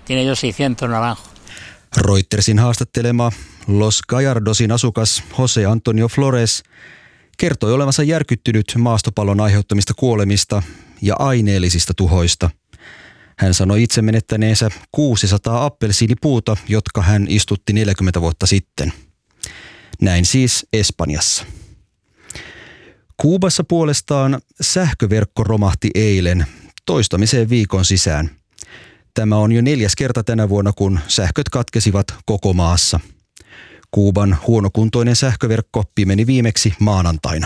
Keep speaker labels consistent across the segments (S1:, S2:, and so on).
S1: Tiene yo 600 naranjos.
S2: Reutersin haastattelema Los Gallardosin asukas Jose Antonio Flores kertoi olevansa järkyttynyt maastopallon aiheuttamista kuolemista ja aineellisista tuhoista. Hän sanoi itse menettäneensä 600 appelsiinipuuta, jotka hän istutti 40 vuotta sitten. Näin siis Espanjassa. Kuubassa puolestaan sähköverkko romahti eilen toistamiseen viikon sisään. Tämä on jo 4. kerta tänä vuonna, kun sähköt katkesivat koko maassa. Kuuban huonokuntoinen sähköverkko pimeni viimeksi maanantaina.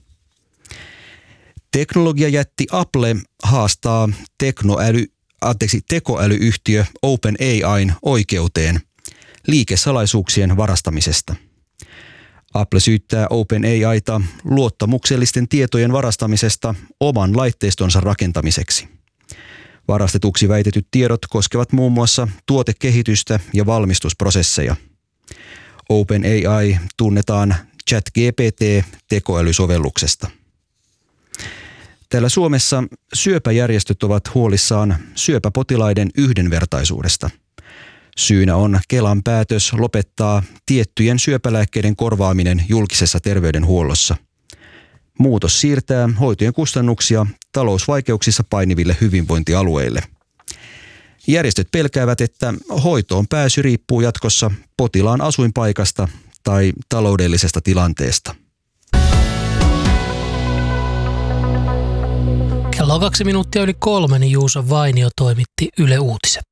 S2: Teknologiajätti Apple haastaa tekoälyyhtiö OpenAIn oikeuteen liikesalaisuuksien varastamisesta. Apple syyttää OpenAIta luottamuksellisten tietojen varastamisesta oman laitteistonsa rakentamiseksi. Varastetuksi väitetyt tiedot koskevat muun muassa tuotekehitystä ja valmistusprosesseja. OpenAI tunnetaan ChatGPT-tekoälysovelluksesta. Täällä Suomessa syöpäjärjestöt ovat huolissaan syöpäpotilaiden yhdenvertaisuudesta. Syynä on Kelan päätös lopettaa tiettyjen syöpälääkkeiden korvaaminen julkisessa terveydenhuollossa. Muutos siirtää hoitojen kustannuksia talousvaikeuksissa painiville hyvinvointialueille. Järjestöt pelkäävät, että hoitoon pääsy riippuu jatkossa potilaan asuinpaikasta tai taloudellisesta tilanteesta.
S3: Kello on 2 minuuttia yli 3, niin Juuso Vainio toimitti Yle Uutiset.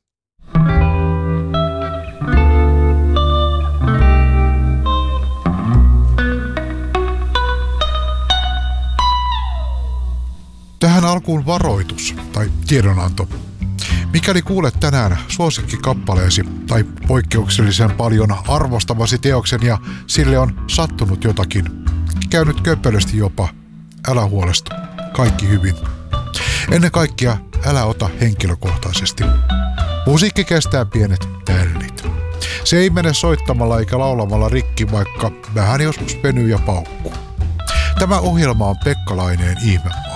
S4: Tähän alkuun varoitus tai tiedonanto. Mikäli kuulet tänään suosikkikappaleesi tai poikkeuksellisen paljon arvostamasi teoksen ja sille on sattunut jotakin, käynyt köpelösti jopa, älä huolestu, kaikki hyvin. Ennen kaikkea älä ota henkilökohtaisesti. Musiikki kestää pienet tällit. Se ei mene soittamalla eikä laulamalla rikki, vaikka vähän joskus venyy ja paukkuu. Tämä ohjelma on Pekka Laineen ihme